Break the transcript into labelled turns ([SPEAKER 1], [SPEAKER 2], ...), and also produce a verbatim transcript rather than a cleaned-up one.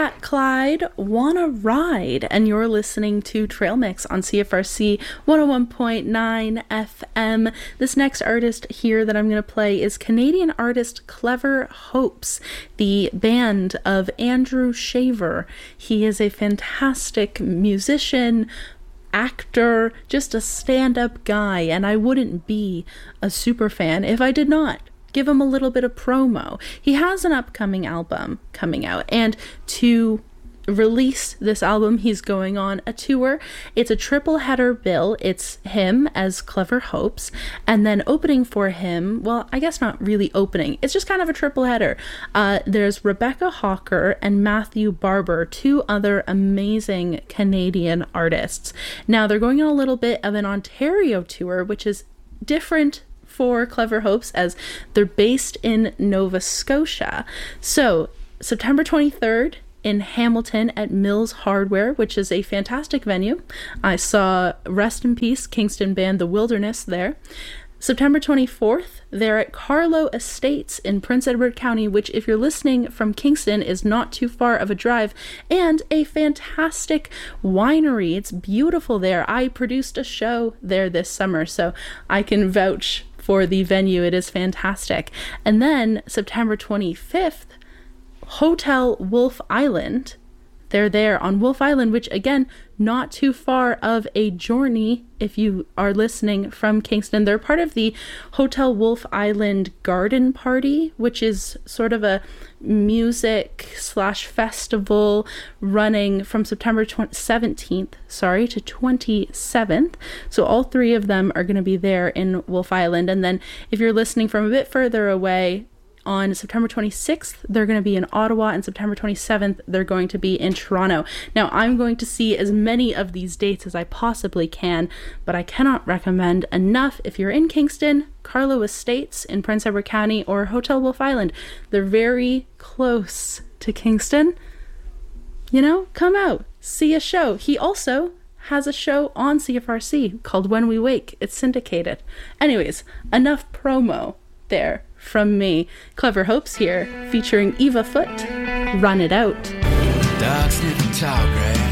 [SPEAKER 1] Cat Clyde, Wanna Ride, and you're listening to Trail Mix on C F R C one oh one point nine F M. This next artist here that I'm going to play is Canadian artist Clever Hopes, the band of Andrew Shaver. He is a fantastic musician, actor, just a stand-up guy, and I wouldn't be a super fan if I did not give him a little bit of promo. He has an upcoming album coming out, and to release this album, he's going on a tour. It's a triple header bill. It's him as Clever Hopes, and then opening for him, well, I guess not really opening, it's just kind of a triple header. Uh, there's Rebecca Hawker and Matthew Barber, two other amazing Canadian artists. Now, they're going on a little bit of an Ontario tour, which is different for Clever Hopes as they're based in Nova Scotia. So September twenty-third in Hamilton at Mills Hardware, which is a fantastic venue. I saw rest in peace Kingston band The Wilderness there. September twenty-fourth, they're at Carlow Estates in Prince Edward County, which, if you're listening from Kingston, is not too far of a drive, and a fantastic winery. It's beautiful there. I produced a show there this summer, so I can vouch for the venue. It is fantastic. And then September twenty-fifth, Hotel Wolf Island. They're there on Wolf Island, which, again, not too far of a journey if you are listening from Kingston. They're part of the Hotel Wolf Island Garden Party, which is sort of a music slash festival running from September seventeenth, sorry, to twenty-seventh. So all three of them are going to be there in Wolf Island. And then if you're listening from a bit further away, on September twenty-sixth, they're going to be in Ottawa, and September twenty-seventh, they're going to be in Toronto. Now, I'm going to see as many of these dates as I possibly can, but I cannot recommend enough. If you're in Kingston, Carlow Estates in Prince Edward County, or Hotel Wolf Island, they're very close to Kingston. You know, come out, see a show. He also has a show on C F R C called When We Wake. It's syndicated. Anyways, enough promo there from me. Clever Hopes here, featuring Eva Foot. Run It Out.
[SPEAKER 2] Dog sniffing tall grass.